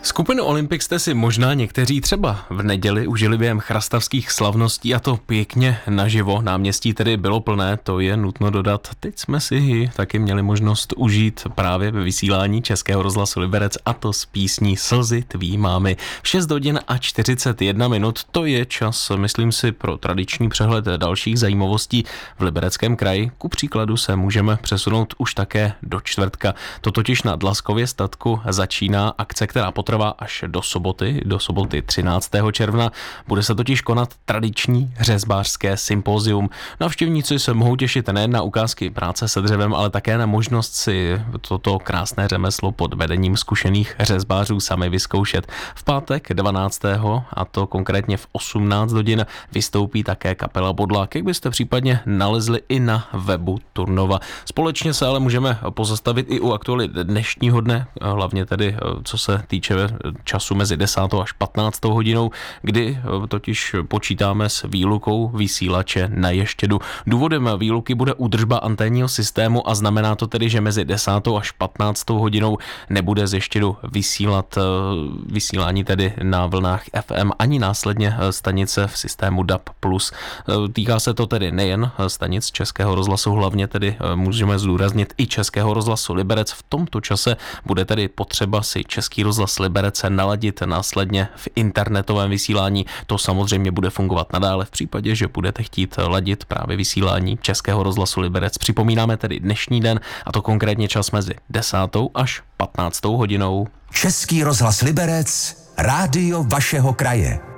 Skupinu Olympic jste si možná někteří třeba v neděli užili během chrastavských slavností, a to pěkně naživo. Náměstí tedy bylo plné, to je nutno dodat. Teď jsme si taky měli možnost užít právě ve vysílání Českého rozhlasu Liberec, a to s písní Slzy tvý mámy. 6 hodin a 41 minut, to je čas, myslím si, pro tradiční přehled dalších zajímavostí v Libereckém kraji. Ku příkladu se můžeme přesunout už také do čtvrtka. To totiž na Dlaskově statku začíná akce, která potrvá až do soboty 13. června. Bude se totiž konat tradiční řezbářské sympózium. Navštěvníci se mohou těšit nejen na ukázky práce se dřevem, ale také na možnost si toto krásné řemeslo pod vedením zkušených řezbářů sami vyzkoušet. V pátek 12. a to konkrétně v 18 hodin vystoupí také kapela Bodlák, jak byste případně nalezli i na webu Turnova. Společně se ale můžeme pozastavit i u aktualit dnešního dne, hlavně tedy co se týče času mezi 10. až 15. hodinou, kdy totiž počítáme s výlukou vysílače na Ještědu. Důvodem výluky bude údržba anténního systému a znamená to tedy, že mezi 10. až 15. hodinou nebude z Ještědu vysílat vysílání tedy na vlnách FM ani následně stanice v systému DAB+. Týká se to tedy nejen stanic Českého rozhlasu, hlavně tedy můžeme zdůraznit i Českého rozhlasu Liberec. V tomto čase bude tedy potřeba si Český rozhlas Liberec naladit následně v internetovém vysílání. To samozřejmě bude fungovat nadále v případě, že budete chtít ladit právě vysílání Českého rozhlasu Liberec. Připomínáme tedy dnešní den, a to konkrétně čas mezi 10. až 15. hodinou. Český rozhlas Liberec, rádio vašeho kraje.